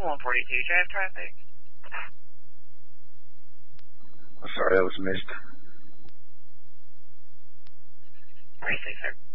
142, drive traffic. I'm sorry, that was missed. 46, sir.